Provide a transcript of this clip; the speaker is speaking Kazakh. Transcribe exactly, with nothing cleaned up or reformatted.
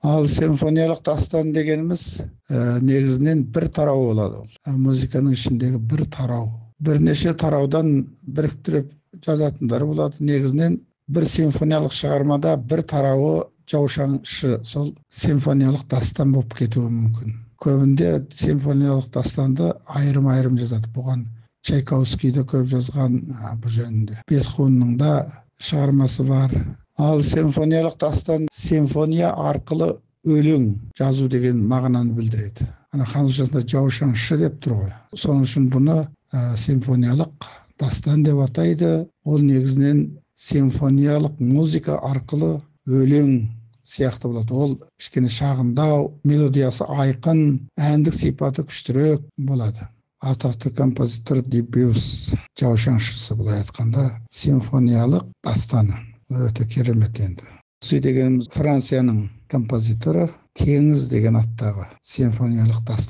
Ал симфониялық дастан дегеніміз ә, негізінен бір тарау болады. Ә, музыканың ішіндегі бір тарау. Бірнеше тараудан біріктіріп жазатындар болады. Негізінен бір симфониялық шығармада бір тарауы жаушаңшы, сол симфониялық дастан болып кетуі мүмкін. Көбінде симфониялық дастанды айырым-айырым жазады. Бұған Чайковский да көп жазған бұл жөнінде. Бетховеннің да шығармасы бар. Ал симфониялық дастан симфония арқылы өлең жазу деген мағынаны білдіреді. Ана ханзашасында жаушаңшы деп тұр ғой. Соның үшін бұны ә, симфониялық дастан деп атайды. Ол негізінен симфониялық музыка арқылы өлең сияқты болады. Ол кішкене шағындау, мелодиясы айқын, әндік сипаты күштірек болады. Атақты композитор Дебюс жаушаңшысы былай айтқанда симфониялық дастаны өте керемет енді. Сүй дегеніміз Францияның композиторы, Теңіз деген аттағы симфониялық дастан